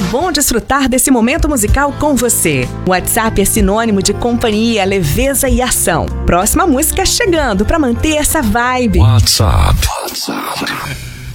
É bom desfrutar desse momento musical com você. O WhatsApp é sinônimo de companhia, leveza e ação. Próxima música chegando para manter essa vibe. WhatsApp.